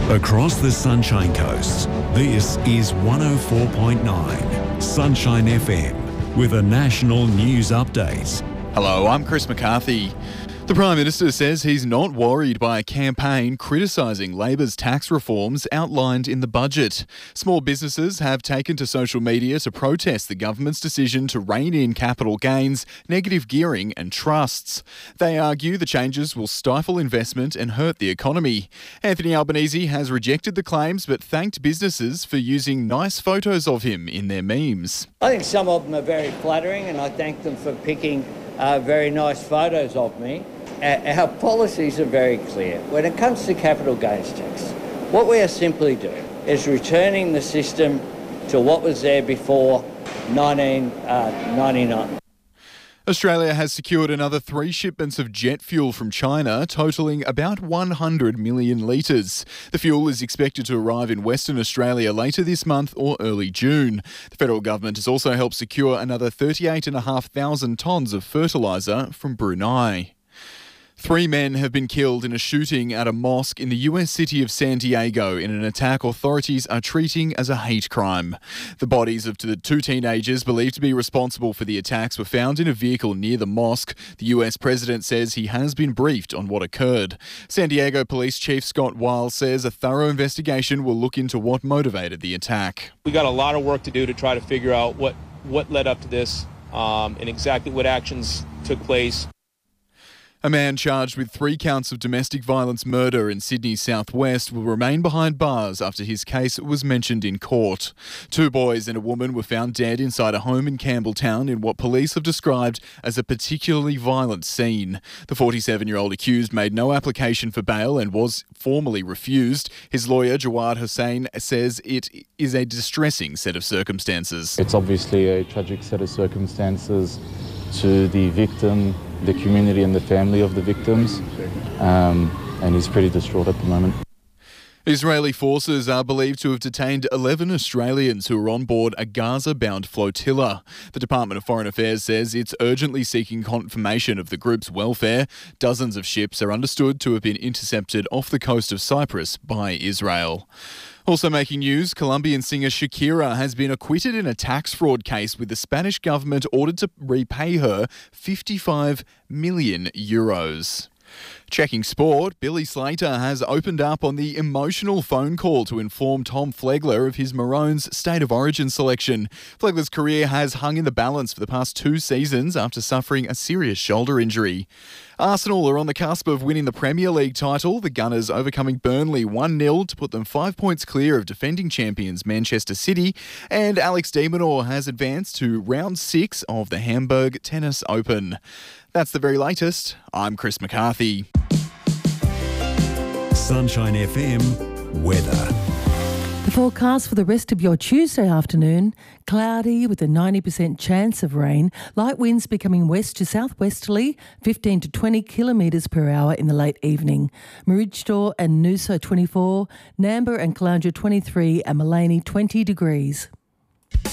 Across the Sunshine Coast, this is 104.9 Sunshine FM with a national news update. Hello, I'm Chris McCarthy. The Prime Minister says he's not worried by a campaign criticising Labor's tax reforms outlined in the budget. Small businesses have taken to social media to protest the government's decision to rein in capital gains, negative gearing and trusts. They argue the changes will stifle investment and hurt the economy. Anthony Albanese has rejected the claims but thanked businesses for using nice photos of him in their memes. I think some of them are very flattering and I thank them for picking very nice photos of me. Our policies are very clear. When it comes to capital gains tax, what we are simply doing is returning the system to what was there before 1999. Australia has secured another 3 shipments of jet fuel from China, totalling about 100 million litres. The fuel is expected to arrive in Western Australia later this month or early June. The federal government has also helped secure another 38,500 tonnes of fertiliser from Brunei. 3 men have been killed in a shooting at a mosque in the US city of San Diego in an attack authorities are treating as a hate crime. The bodies of the 2 teenagers believed to be responsible for the attacks were found in a vehicle near the mosque. The US president says he has been briefed on what occurred. San Diego Police Chief Scott Weil says a thorough investigation will look into what motivated the attack. We got a lot of work to do to try to figure out what led up to this and exactly what actions took place. A man charged with 3 counts of domestic violence murder in Sydney's southwest will remain behind bars after his case was mentioned in court. 2 boys and a woman were found dead inside a home in Campbelltown in what police have described as a particularly violent scene. The 47-year-old accused made no application for bail and was formally refused. His lawyer, Jawad Hussain, says it is a distressing set of circumstances. It's obviously a tragic set of circumstances to the victim, the community and the family of the victims, and he's pretty distraught at the moment. Israeli forces are believed to have detained 11 Australians who were on board a Gaza-bound flotilla. The Department of Foreign Affairs says it's urgently seeking confirmation of the group's welfare. Dozens of ships are understood to have been intercepted off the coast of Cyprus by Israel. Also making news, Colombian singer Shakira has been acquitted in a tax fraud case with the Spanish government ordered to repay her 55 million euros. Checking sport, Billy Slater has opened up on the emotional phone call to inform Tom Flegler of his Maroons State of Origin selection. Flegler's career has hung in the balance for the past 2 seasons after suffering a serious shoulder injury. Arsenal are on the cusp of winning the Premier League title, the Gunners overcoming Burnley 1-0 to put them 5 points clear of defending champions Manchester City, and Alex de Minaur has advanced to round 6 of the Hamburg Tennis Open. That's the very latest. I'm Chris McCarthy. Sunshine FM weather. The forecast for the rest of your Tuesday afternoon, cloudy with a 90% chance of rain, light winds becoming west to southwesterly, 15 to 20 kilometres per hour in the late evening. Maroochydore and Noosa 24, Nambour and Caloundra 23 and Maleny 20 degrees.